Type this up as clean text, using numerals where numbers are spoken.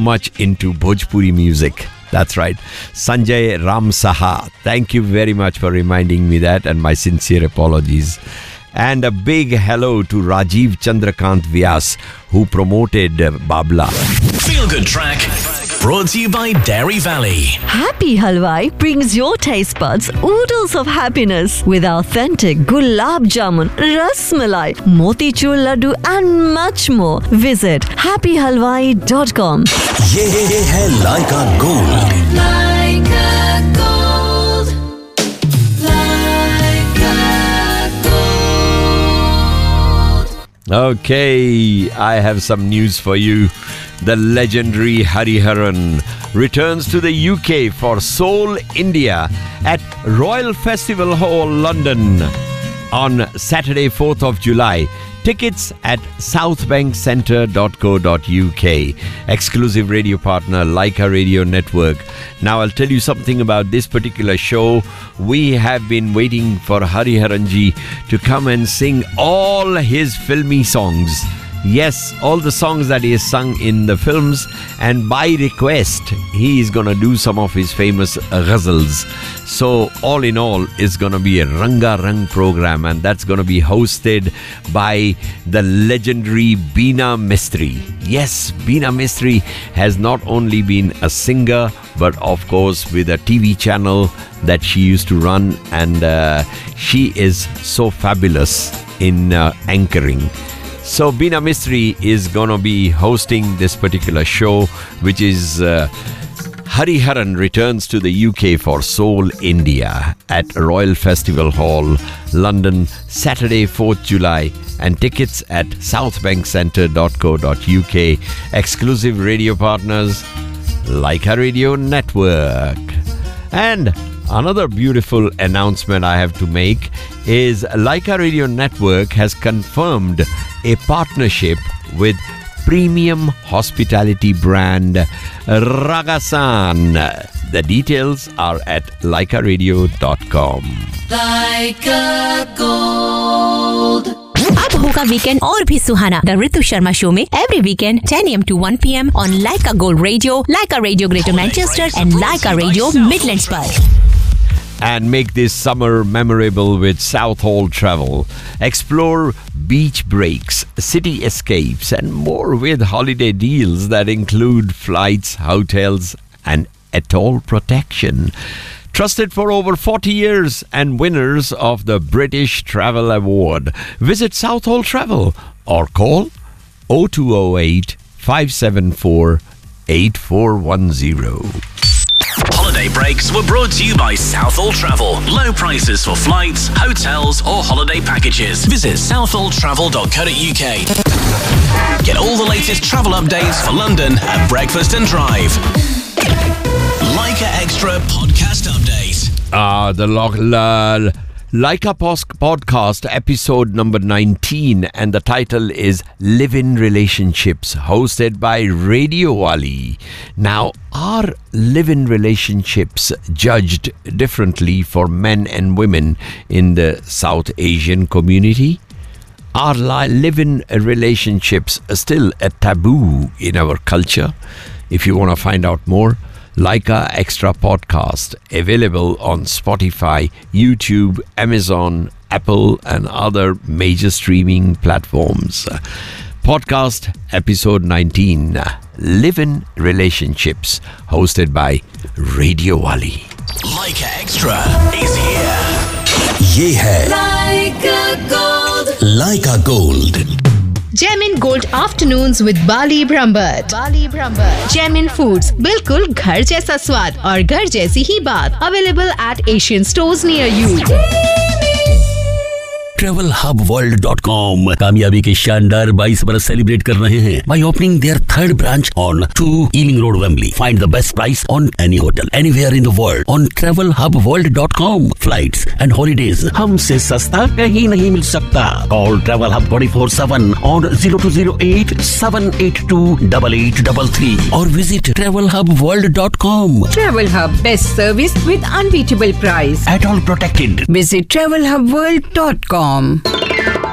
much into Bhojpuri music. That's right. Sanjay Ram Saha. Thank you very much for reminding me that, and my sincere apologies. And a big hello to Rajiv Chandrakant Vyas, who promoted Babla. Feel Good Track, brought to you by Dairy Valley. Happy Halwai brings your taste buds oodles of happiness with authentic gulab jamun, ras malai, motichur laddu and much more. Visit happyhalwai.com. ये है लाइका gold. Laika Gold. Laika Gold. Okay, I have some news for you. The legendary Hariharan returns to the UK for Soul India at Royal Festival Hall, London on Saturday, 4th of July. Tickets at southbankcentre.co.uk. Exclusive radio partner Laika Radio Network. Now I'll tell you something about this particular show. We have been waiting for Hariharanji to come and sing all his filmy songs. Yes, all the songs that he has sung in the films, and by request, he is going to do some of his famous ghazals. So, all in all, it's going to be a Ranga Rang program, and that's going to be hosted by the legendary Beena Mistry. Yes, Beena Mistry has not only been a singer, but of course with a TV channel that she used to run, and she is so fabulous in anchoring. So Beena Mistry is going to be hosting this particular show, which is Hariharan returns to the UK for Soul India at Royal Festival Hall, London, Saturday, 4th July. And tickets at southbankcentre.co.uk. Exclusive radio partners, Laika Radio Network. And another beautiful announcement I have to make is Laika Radio Network has confirmed a partnership with premium hospitality brand Ragasan. The details are at laikaradio.com. Laika Gold. अब होगा weekend और भी सुहाना the Ritu Sharma show में every weekend 10 AM to 1 PM on Lyca gold radio, Lyca radio greater Manchester and Lyca radio Midlands पर. And make this summer memorable with South Hall Travel. Explore beach breaks, city escapes, and more with holiday deals that include flights, hotels, and atoll protection. Trusted for over 40 years and winners of the British Travel Award. Visit South Hall Travel or call 0208 574 8410. Holiday breaks were brought to you by Southall Travel. Low prices for flights, hotels, or holiday packages. Visit southalltravel.co.uk. Get all the latest travel updates for London at breakfast and drive. Laika Extra podcast update. The Laika podcast episode number 19, and the title is Live-in Relationships, hosted by Radio Wali. Now, are live-in relationships judged differently for men and women in the South Asian community? Are live-in relationships still a taboo in our culture? If you want to find out more, Laika Extra podcast, available on Spotify, YouTube, Amazon, Apple, and other major streaming platforms. Podcast episode 19, Live-in Relationships, hosted by Radio Wali. Laika Extra is here. ये है Laika Gold. Laika Gold. Gemin Gold Afternoons with Bali Brahmbhatt. Gemin Foods, बिल्कुल घर जैसा स्वाद और घर जैसी ही बात. Available at Asian stores near you. TravelHubWorld.com कामयाबी के शानदार 22 बरस सेलिब्रेट कर रहे हैं by opening their third branch on 2 Ealing Road, Wembley. Find the best price on any hotel anywhere in the world on TravelHubWorld.com. Flights and holidays हमसे सस्ता कहीं नहीं मिल सकता. Call Travel Hub 24/7 on 0208-782-8833 or visit TravelHubWorld.com. Travel Hub, best service with unbeatable price. At all protected. Visit TravelHubWorld.com.